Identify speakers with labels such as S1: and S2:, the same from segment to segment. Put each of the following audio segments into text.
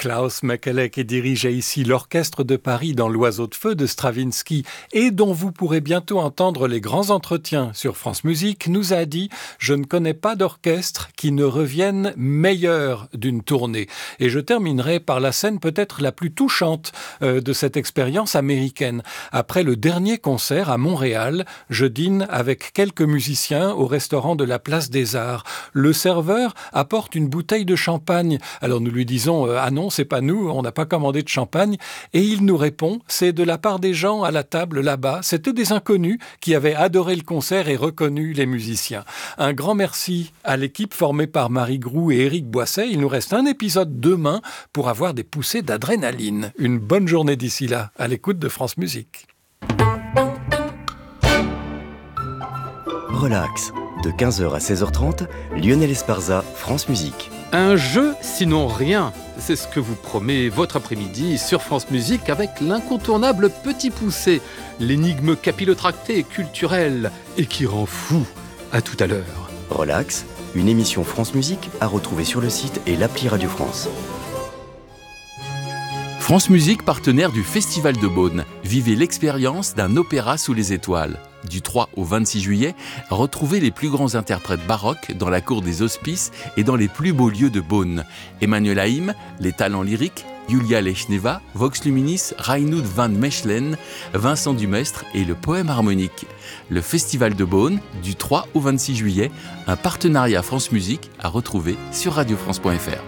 S1: Klaus Mekele qui dirigeait ici l'Orchestre de Paris dans l'Oiseau de Feu de Stravinsky et dont vous pourrez bientôt entendre les grands entretiens sur France Musique, nous a dit « Je ne connais pas d'orchestre qui ne revienne meilleur d'une tournée ». Et je terminerai par la scène peut-être la plus touchante de cette expérience américaine. Après le dernier concert à Montréal, je dîne avec quelques musiciens au restaurant de la Place des Arts. Le serveur apporte une bouteille de champagne. Alors nous lui disons « Ah non, c'est pas nous, on n'a pas commandé de champagne ». Et il nous répond « C'est de la part des gens à la table là-bas. C'était des inconnus qui avaient adoré le concert et reconnu les musiciens. » Un grand merci à l'équipe formée par Marie Groux et Éric Boisset. Il nous reste un épisode demain pour avoir des poussées d'adrénaline. Une bonne journée d'ici là, à l'écoute de France Musique.
S2: Relax, de 15h à 16h30, Lionel Esparza, France Musique.
S3: Un jeu, sinon rien. C'est ce que vous promet votre après-midi sur France Musique avec l'incontournable Petit Poussé, l'énigme capillotractée et culturelle et qui rend fou. À tout à l'heure.
S2: Relax, une émission France Musique à retrouver sur le site et l'appli Radio France.
S4: France Musique, partenaire du Festival de Beaune. Vivez l'expérience d'un opéra sous les étoiles. Du 3 au 26 juillet, retrouvez les plus grands interprètes baroques dans la cour des Hospices et dans les plus beaux lieux de Beaune. Emmanuel Haïm, les talents lyriques, Julia Lechneva, Vox Luminis, Reinoud van Mechelen, Vincent Dumestre et le poème harmonique. Le Festival de Beaune, du 3 au 26 juillet, un partenariat France Musique à retrouver sur radiofrance.fr.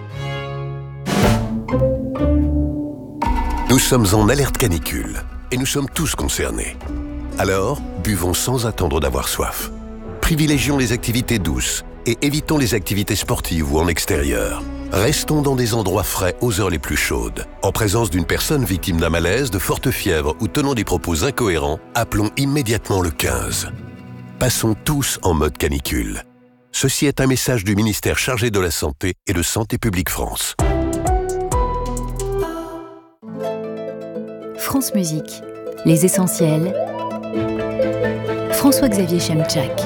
S5: Nous sommes en alerte canicule et nous sommes tous concernés. Alors, buvons sans attendre d'avoir soif. Privilégions les activités douces et évitons les activités sportives ou en extérieur. Restons dans des endroits frais aux heures les plus chaudes. En présence d'une personne victime d'un malaise, de forte fièvre ou tenant des propos incohérents, appelons immédiatement le 15. Passons tous en mode canicule. Ceci est un message du ministère chargé de la Santé et de Santé publique France.
S6: France Musique, les essentiels. François-Xavier Chemchak.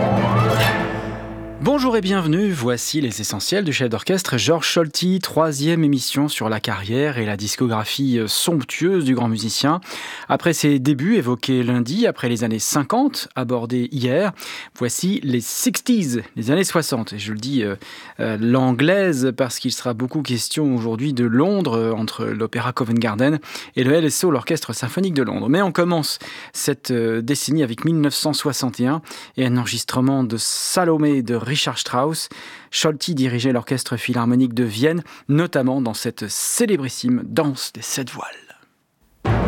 S7: Bonjour et bienvenue, voici les essentiels du chef d'orchestre Georges Solti, 3e émission sur la carrière et la discographie somptueuse du grand musicien. Après ses débuts évoqués lundi, après les années 50 abordés hier, voici les 60s, les années 60. Et je le dis l'anglaise parce qu'il sera beaucoup question aujourd'hui de Londres, entre l'opéra Covent Garden et le LSO, l'Orchestre Symphonique de Londres. Mais on commence cette décennie avec 1961 et un enregistrement de Salomé de Richard Strauss. Solti dirigeait l'Orchestre Philharmonique de Vienne, notamment dans cette célébrissime danse des 7 voiles.